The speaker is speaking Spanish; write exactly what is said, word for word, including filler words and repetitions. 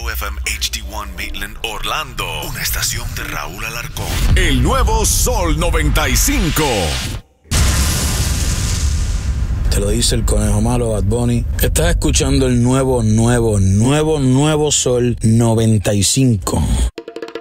W F M H D uno Maitland, Orlando. Una estación de Raúl Alarcón. El nuevo Sol noventa y cinco. Te lo dice el conejo malo, Bad Bunny. Estás escuchando el nuevo, nuevo, nuevo, nuevo Sol noventa y cinco.